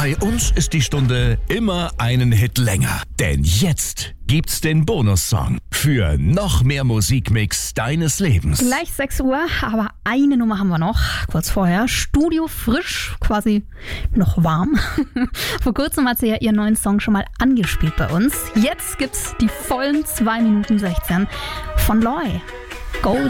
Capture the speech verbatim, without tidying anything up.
Bei uns ist die Stunde immer einen Hit länger. Denn jetzt gibt's den Bonussong für noch mehr Musikmix deines Lebens. Gleich sechs Uhr, aber eine Nummer haben wir noch. Kurz vorher, Studio frisch, quasi noch warm. Vor kurzem hat sie ja ihren neuen Song schon mal angespielt bei uns. Jetzt gibt's die vollen zwei Minuten sechzehn von Loy. Golden.